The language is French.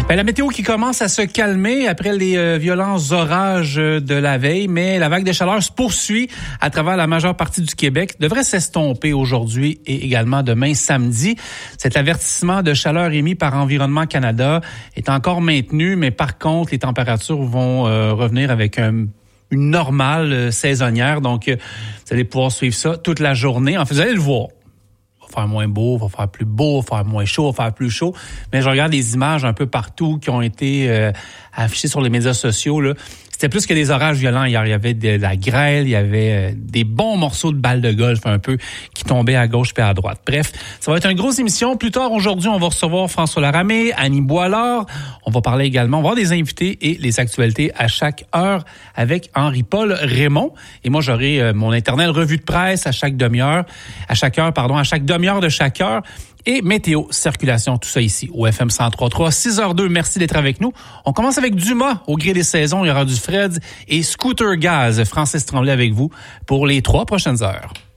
La météo qui commence à se calmer après les violents orages de la veille, mais la vague de chaleur se poursuit à travers la majeure partie du Québec. Devrait s'estomper aujourd'hui et également demain samedi. Cet avertissement de chaleur émis par Environnement Canada est encore maintenu, mais par contre, les températures vont revenir avec une normale saisonnière. Donc, vous allez pouvoir suivre ça toute la journée. En fait, vous allez le voir. Va faire moins beau, va faire plus beau, va faire moins chaud, va faire plus chaud. Mais je regarde des images un peu partout qui ont été affichées sur les médias sociaux, là. C'était plus que des orages violents hier. Il y avait de la grêle, il y avait des bons morceaux de balles de golf un peu qui tombaient à gauche puis à droite. Bref, ça va être une grosse émission. Plus tard aujourd'hui, on va recevoir François Laramée, Annie Boilard. On va parler également, on va avoir des invités et les actualités à chaque heure avec Henri-Paul Raymond. Et moi, j'aurai mon éternelle revue de presse à chaque demi-heure, à chaque demi-heure de chaque heure. Et météo, circulation, tout ça ici au FM 103.3, 6h02. Merci d'être avec nous. On commence avec Dumas au gré des saisons. Il y aura du Fred et Scooter Gaz. Francis Tremblay avec vous pour les 3 prochaines heures.